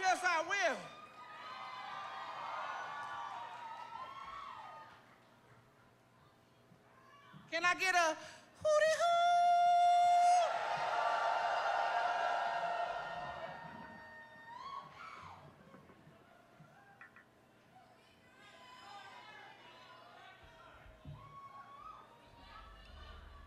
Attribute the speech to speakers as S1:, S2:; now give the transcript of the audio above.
S1: yes, I will. Can I get a hootie hoo?